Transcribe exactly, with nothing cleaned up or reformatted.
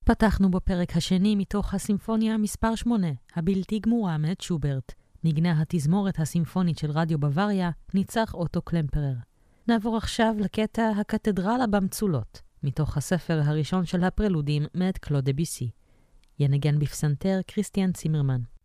פתחנו בפרק השני מתוך הסימפוניה מספר שמונה, הבלתי גמורה מאת שוברט. נגנה התזמורת הסימפונית של רדיו בוואריה, ניצח אוטו קלמפרר. נעבור עכשיו לקטע הקתדרלה במצולות, מתוך הספר הראשון של הפרלודים מאת קלוד דביסי. ינגן בפסנתר קריסטיאן צימרמן.